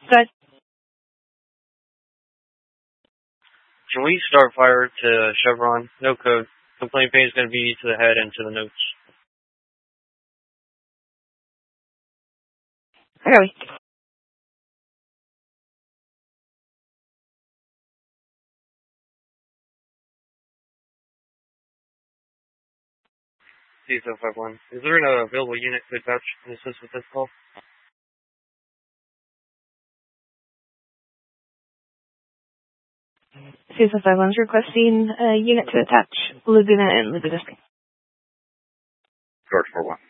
Good. Can we start fire to Chevron? No code. Complaint page is going to be to the head and to the notes. Where are we? C051. Is there an available unit to attach and assist with this call? C051's requesting a unit to attach Laguna and Laguna. George 41.